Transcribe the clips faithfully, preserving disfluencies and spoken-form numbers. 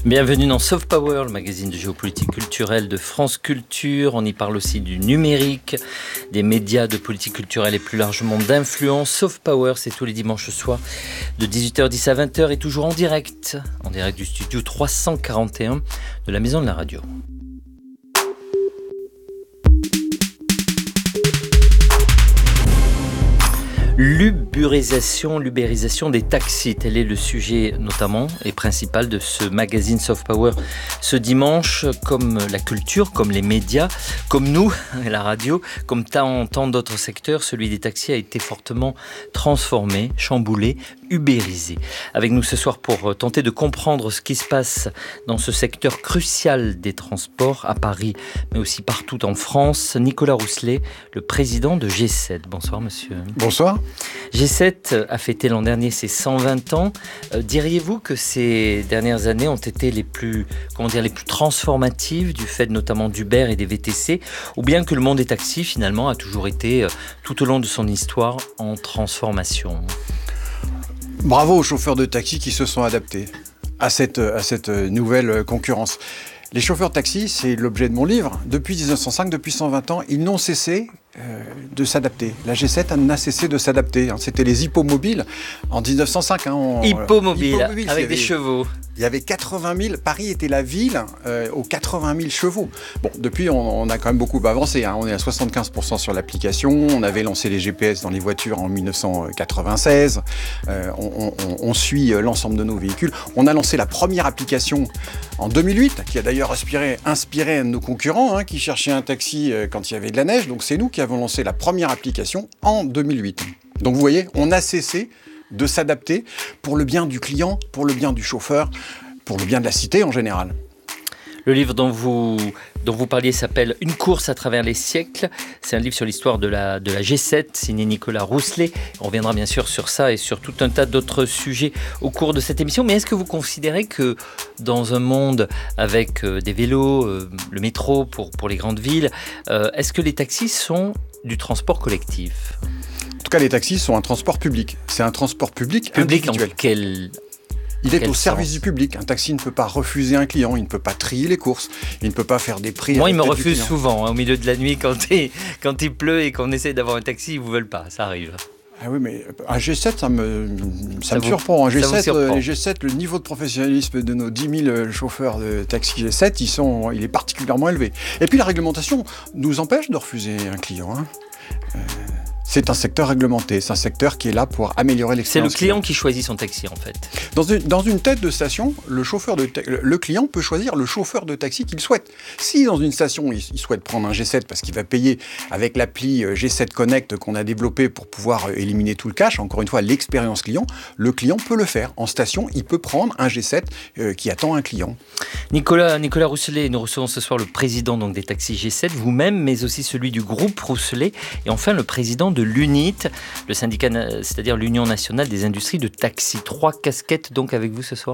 Bienvenue dans Soft Power, le magazine de géopolitique culturelle de France Culture. On y parle aussi du numérique, des médias, de politique culturelle et plus largement d'influence. Soft Power, c'est tous les dimanches soirs de dix-huit heures dix à vingt heures et toujours en direct, en direct du studio trois cent quarante et un de la Maison de la Radio. L'ubérisation, l'ubérisation des taxis, tel est le sujet notamment et principal de ce magazine Soft Power ce dimanche. Comme la culture, comme les médias, comme nous, la radio, comme tant, tant d'autres secteurs, celui des taxis a été fortement transformé, chamboulé, ubérisé. Avec nous ce soir pour tenter de comprendre ce qui se passe dans ce secteur crucial des transports à Paris, mais aussi partout en France, Nicolas Rousselet, le président de G sept. Bonsoir monsieur. Bonsoir. G sept a fêté l'an dernier ses cent vingt ans. Euh, diriez-vous que ces dernières années ont été les plus, comment dire, les plus transformatives du fait notamment d'Uber et des V T C, ou bien que le monde des taxis finalement a toujours été euh, tout au long de son histoire en transformation? Bravo aux chauffeurs de taxi qui se sont adaptés à cette, à cette nouvelle concurrence. Les chauffeurs de taxi, c'est l'objet de mon livre. Depuis dix-neuf cent cinq, depuis cent vingt ans, ils n'ont cessé euh, de s'adapter. La G sept n'a cessé de s'adapter. C'était les hippomobiles en dix-neuf cent cinq. Hein, on, Hippomobile, hippomobile, avec avait, des chevaux. Il y avait quatre-vingt mille. Paris était la ville euh, aux quatre-vingt mille chevaux. Bon, depuis, on, on a quand même beaucoup avancé. Hein. On est à soixante-quinze pour cent sur l'application. On avait lancé les G P S dans les voitures en dix-neuf cent quatre-vingt-seize. Euh, on, on, on suit l'ensemble de nos véhicules. On a lancé la première application en deux mille huit, qui a d'ailleurs inspiré, inspiré un de nos concurrents, hein, qui cherchait un taxi euh, quand il y avait de la neige. Donc c'est nous qui avons lancé la première application en deux mille huit. Donc vous voyez, on a cessé de s'adapter pour le bien du client, pour le bien du chauffeur, pour le bien de la cité en général. Le livre dont vous, dont vous parliez s'appelle « Une course à travers les siècles ». C'est un livre sur l'histoire de la, de la G sept, signé Nicolas Rousselet. On reviendra bien sûr sur ça et sur tout un tas d'autres sujets au cours de cette émission. Mais est-ce que vous considérez que dans un monde avec euh, des vélos, euh, le métro pour, pour les grandes villes, euh, est-ce que les taxis sont du transport collectif ? En tout cas, les taxis sont un transport public. C'est un transport public, public individuel. En quel... Il est Quel au service sens? du public. Un taxi ne peut pas refuser un client, il ne peut pas trier les courses, il ne peut pas faire des prix. Moi, ils me refusent souvent, hein, au milieu de la nuit, quand, quand il pleut et qu'on essaie d'avoir un taxi, ils ne vous veulent pas, ça arrive. Ah oui, mais un G sept, ça me, ça ça me vous, surprend. Un G sept, surprend. Les G sept, le niveau de professionnalisme de nos dix mille chauffeurs de taxi G sept, ils sont, il est particulièrement élevé. Et puis la réglementation nous empêche de refuser un client. Hein. Euh, C'est un secteur réglementé, c'est un secteur qui est là pour améliorer l'expérience. C'est le client qui choisit son taxi en fait. Dans une, dans une tête de station, le, chauffeur de ta- le client peut choisir le chauffeur de taxi qu'il souhaite. Si dans une station, il, il souhaite prendre un G sept parce qu'il va payer avec l'appli G sept Connect qu'on a développé pour pouvoir éliminer tout le cash, encore une fois, l'expérience client, le client peut le faire. En station, il peut prendre un G sept euh, qui attend un client. Nicolas, Nicolas Rousselet, nous recevons ce soir le président donc, des taxis G sept, vous-même, mais aussi celui du groupe Rousselet, et enfin le président de l'U N I T, le syndicat, c'est-à-dire l'Union nationale des industries de taxi. Trois casquettes donc avec vous ce soir ?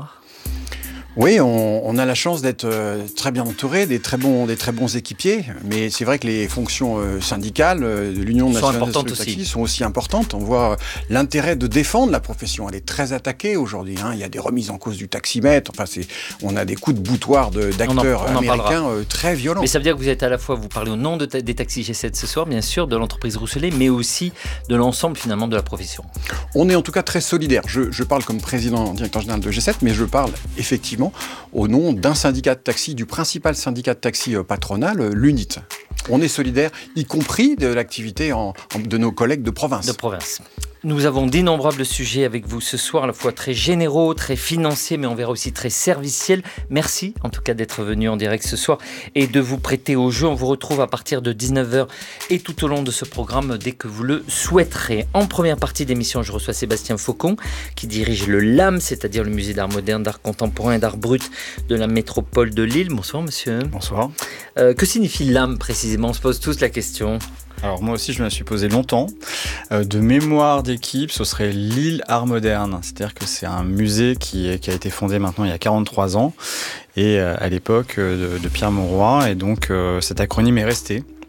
Oui, on, on a la chance d'être euh, très bien entouré, des très bons, des très bons équipiers, mais c'est vrai que les fonctions euh, syndicales euh, de l'Union nationale des taxis sont aussi importantes. On voit euh, l'intérêt de défendre la profession. Elle est très attaquée aujourd'hui. Hein. Il y a des remises en cause du taximètre. Enfin, c'est, on a des coups de boutoir de, d'acteurs on en, on américains euh, très violents. Mais ça veut dire que vous êtes à la fois, vous parlez au nom de ta, des taxis G sept ce soir, bien sûr, de l'entreprise Rousselet, mais aussi de l'ensemble finalement de la profession. On est en tout cas très solidaire. Je, je parle comme président, directeur général de G sept, mais je parle effectivement au nom d'un syndicat de taxi, du principal syndicat de taxi patronal, l'U N I T. On est solidaire, y compris de l'activité en, en, de nos collègues de province. De province. Nous avons d'innombrables sujets avec vous ce soir, à la fois très généraux, très financiers, mais on verra aussi très serviciels. Merci en tout cas d'être venu en direct ce soir et de vous prêter au jeu. On vous retrouve à partir de dix-neuf heures et tout au long de ce programme dès que vous le souhaiterez. En première partie d'émission, je reçois Sébastien Faucon qui dirige le L A M, c'est-à-dire le musée d'art moderne, d'art contemporain et d'art brut de la métropole de Lille. Bonsoir monsieur. Bonsoir. Euh, que signifie L A M précisément ? On se pose tous la question. Alors moi aussi je me la suis posé longtemps. Euh, de mémoire d'équipe, ce serait Lille Art Moderne. C'est-à-dire que c'est un musée qui, qui a été fondé maintenant il y a quarante-trois ans et euh, à l'époque euh, de, de Pierre Mauroy. Et donc euh, cet acronyme est resté.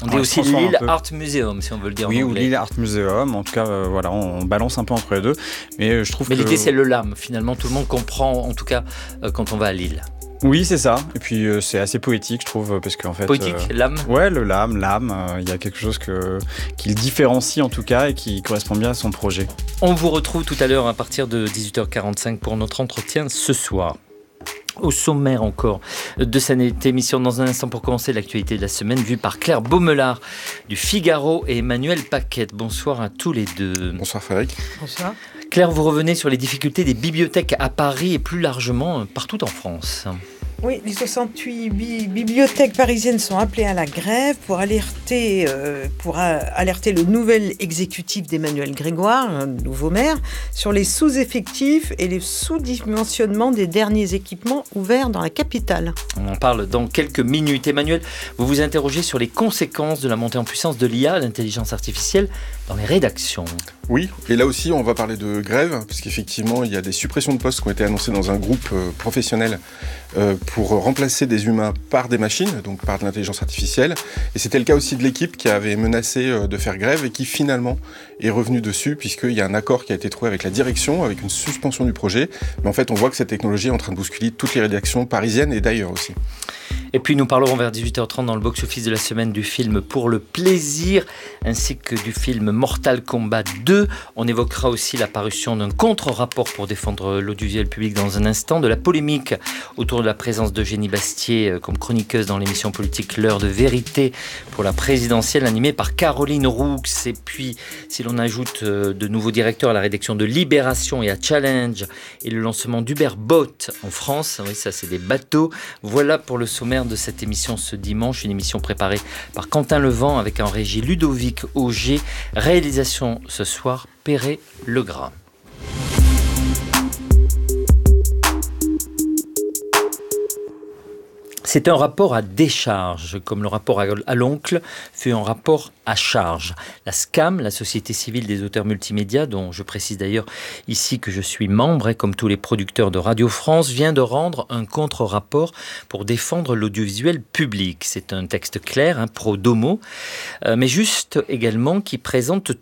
On dit Ouais, aussi se transforme Lille un peu. Art Museum, si on veut le dire Oui, en ou anglais. Lille Art Museum. En tout cas, euh, voilà, on, on balance un peu entre les deux. Mais euh, je trouve Mais que... l'idée, c'est le lame. Finalement, tout le monde comprend, en tout cas, euh, quand on va à Lille. Oui, c'est ça. Et puis, euh, c'est assez poétique, je trouve, parce qu'en fait... Poétique, euh, lame. Ouais, le lame, l'âme, euh, il y a quelque chose que, qui le différencie en tout cas et qui correspond bien à son projet. On vous retrouve tout à l'heure à partir de dix-huit heures quarante-cinq pour notre entretien ce soir. Au sommaire encore de cette émission, dans un instant pour commencer l'actualité de la semaine, vue par Claire Baumelard du Figaro et Emmanuel Paquette. Bonsoir à tous les deux. Bonsoir Frédéric. Bonsoir. Claire, vous revenez sur les difficultés des bibliothèques à Paris et plus largement partout en France. Oui, les soixante-huit bi- bibliothèques parisiennes sont appelées à la grève pour alerter, euh, pour a- alerter le nouvel exécutif d'Emmanuel Grégoire, un nouveau maire, sur les sous-effectifs et les sous-dimensionnements des derniers équipements ouverts dans la capitale. On en parle dans quelques minutes. Emmanuel, vous vous interrogez sur les conséquences de la montée en puissance de l'I A, l'intelligence artificielle, dans les rédactions. Oui, et là aussi on va parler de grève, parce qu'effectivement il y a des suppressions de postes qui ont été annoncées dans un groupe euh, professionnel euh, pour remplacer des humains par des machines, donc par de l'intelligence artificielle. Et c'était le cas aussi de l'équipe qui avait menacé euh, de faire grève et qui finalement est revenue dessus, puisqu'il y a un accord qui a été trouvé avec la direction, avec une suspension du projet. Mais en fait on voit que cette technologie est en train de bousculer toutes les rédactions parisiennes et d'ailleurs aussi. Et puis nous parlerons vers dix-huit heures trente dans le box-office de la semaine du film Pour le plaisir, ainsi que du film Mortal Kombat deux. On évoquera aussi la parution d'un contre-rapport pour défendre l'audiovisuel public dans un instant, de la polémique autour de la présence d'Eugénie Bastier comme chroniqueuse dans l'émission politique L'heure de vérité pour la présidentielle animée par Caroline Roux. Et puis, si l'on ajoute de nouveaux directeurs à la rédaction de Libération et à Challenge et le lancement d'Uberbot en France, oui, ça c'est des bateaux. Voilà pour le sommaire de cette émission ce dimanche, une émission préparée par Quentin Levent avec en régie Ludovic Auger, réalisation ce soir Perret-Legras. C'est un rapport à décharge, comme le rapport à l'oncle fut un rapport à charge. La SCAM, la Société civile des auteurs multimédia, dont je précise d'ailleurs ici que je suis membre, et comme tous les producteurs de Radio France, vient de rendre un contre-rapport pour défendre l'audiovisuel public. C'est un texte clair, un pro domo, euh, mais juste également qui présente